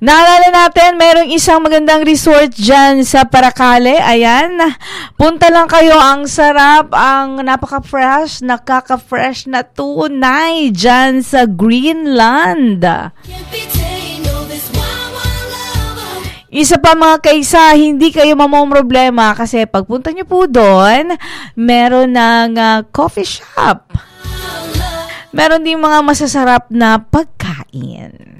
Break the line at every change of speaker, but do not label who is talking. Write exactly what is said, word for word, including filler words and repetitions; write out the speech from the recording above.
Naalala natin, mayroong isang magandang resort dyan sa Paracale. Ayan, punta lang kayo. Ang sarap, ang napaka-fresh, nakaka-fresh na tunay dyan sa Greenland. Isa pa mga kaisa, hindi kayo mamomroblema kasi pagpunta nyo po doon, meron ng uh, coffee shop. Meron din mga masasarap na pagkain.